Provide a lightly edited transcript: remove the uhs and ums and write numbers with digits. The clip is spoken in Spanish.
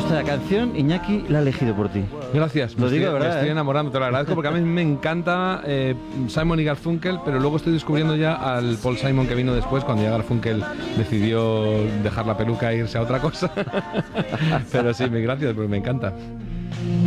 esta canción, Iñaki la ha elegido por ti. Gracias, Lo digo, me ¿verdad? estoy enamorando, te lo agradezco porque a mí me encanta Simon y Garfunkel, pero luego estoy descubriendo ya al Paul Simon que vino después, cuando ya Garfunkel decidió dejar la peluca e irse a otra cosa. Pero sí, gracias, porque me encanta.